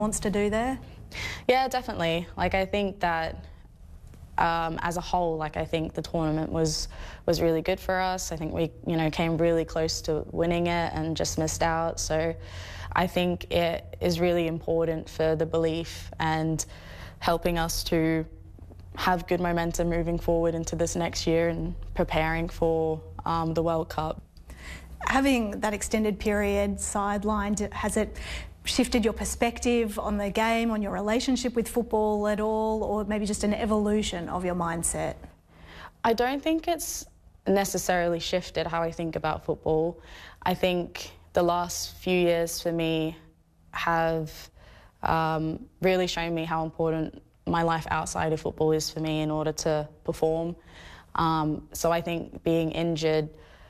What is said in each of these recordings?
wants to do there? Yeah, definitely. I think that as a whole, I think the tournament was really good for us. I think we, came really close to winning it and just missed out. So I think it is really important for the belief and helping us to have good momentum moving forward into this next year and preparing for the World Cup. Having that extended period sidelined, has it shifted your perspective on the game, on your relationship with football at all, or maybe just an evolution of your mindset? I don't think it's necessarily shifted how I think about football. I think the last few years for me have really shown me how important my life outside of football is for me in order to perform. So I think being injured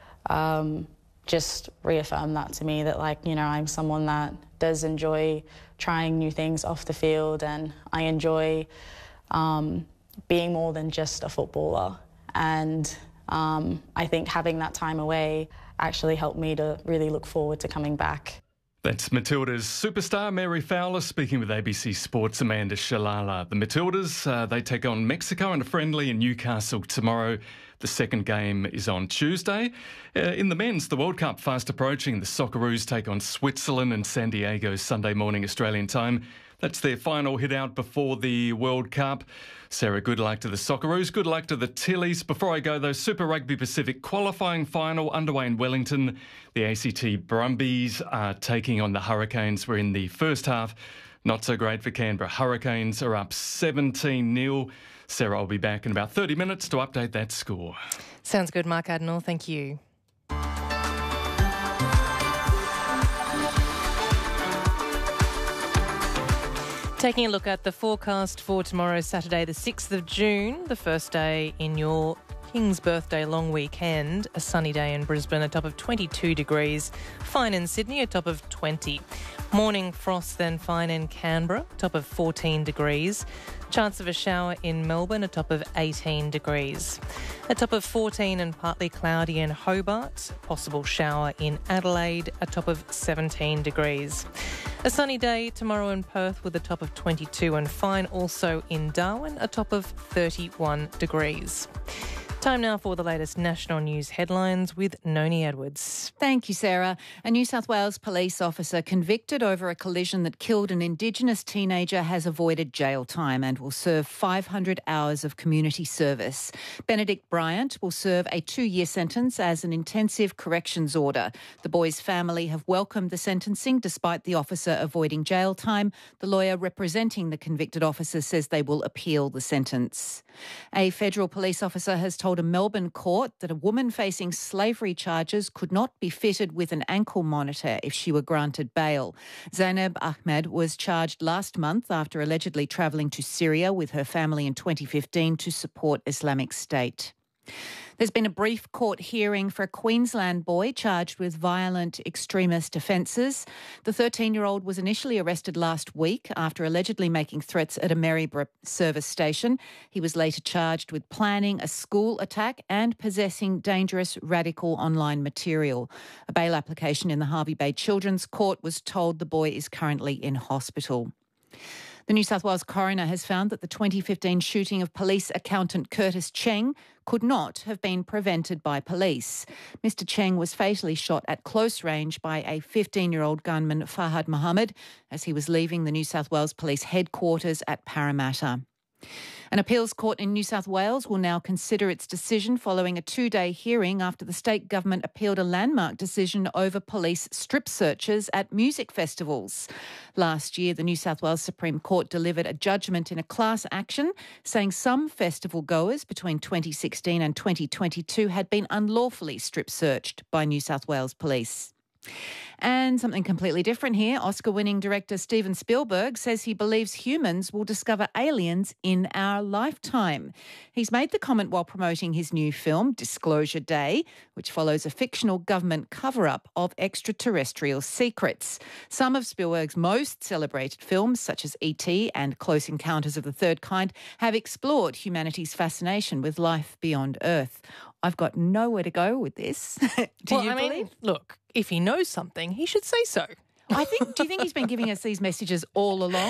just reaffirmed that to me, that I'm someone that does enjoy trying new things off the field, and I enjoy being more than just a footballer. And I think having that time away actually helped me to really look forward to coming back. That's Matilda's superstar Mary Fowler speaking with ABC Sports' Amanda Shalala. The Matildas, they take on Mexico in a friendly in Newcastle tomorrow. The second game is on Tuesday. In the men's, the World Cup fast approaching. The Socceroos take on Switzerland in San Diego Sunday morning Australian time. That's their final hit out before the World Cup. Sarah, good luck to the Socceroos. Good luck to the Tillies. Before I go, though, Super Rugby Pacific qualifying final underway in Wellington. The ACT Brumbies are taking on the Hurricanes. We're in the first half. Not so great for Canberra. Hurricanes are up 17-0. Sarah, I'll be back in about 30 minutes to update that score. Sounds good, Mark Adenall. Thank you. Taking a look at the forecast for tomorrow, Saturday the 6th of June, the first day in your King's Birthday long weekend. A sunny day in Brisbane, a top of 22 degrees. Fine in Sydney, a top of 20. Morning frost, then fine in Canberra, top of 14 degrees. Chance of a shower in Melbourne, a top of 18 degrees. A top of 14 and partly cloudy in Hobart. Possible shower in Adelaide, a top of 17 degrees. A sunny day tomorrow in Perth with a top of 22 and fine also in Darwin, a top of 31 degrees. Time now for the latest national news headlines with Noni Edwards. Thank you, Sarah. A New South Wales police officer convicted over a collision that killed an Indigenous teenager has avoided jail time and will serve 500 hours of community service. Benedict Bryant will serve a 2-year sentence as an intensive corrections order. The boy's family have welcomed the sentencing despite the officer avoiding jail time. The lawyer representing the convicted officer says they will appeal the sentence. A federal police officer has told a Melbourne court that a woman facing slavery charges could not be fitted with an ankle monitor if she were granted bail. Zainab Ahmed was charged last month after allegedly travelling to Syria with her family in 2015 to support Islamic State. There's been a brief court hearing for a Queensland boy charged with violent extremist offences. The 13-year-old was initially arrested last week after allegedly making threats at a Maryborough service station. He was later charged with planning a school attack and possessing dangerous radical online material. A bail application in the Hervey Bay Children's Court was told the boy is currently in hospital. The New South Wales coroner has found that the 2015 shooting of police accountant Curtis Cheng could not have been prevented by police. Mr Cheng was fatally shot at close range by a 15-year-old gunman, Fahad Mohammed, as he was leaving the New South Wales Police headquarters at Parramatta. An appeals court in New South Wales will now consider its decision following a 2-day hearing after the state government appealed a landmark decision over police strip searches at music festivals. Last year, the New South Wales Supreme Court delivered a judgment in a class action saying some festival goers between 2016 and 2022 had been unlawfully strip searched by New South Wales Police. And something completely different here. Oscar-winning director Steven Spielberg says he believes humans will discover aliens in our lifetime. He's made the comment while promoting his new film, Disclosure Day, which follows a fictional government cover-up of extraterrestrial secrets. Some of Spielberg's most celebrated films, such as E.T. and Close Encounters of the Third Kind, have explored humanity's fascination with life beyond Earth. I've got nowhere to go with this. Do you believe? Look, if he knows something, he should say so. Do you think he's been giving us these messages all along?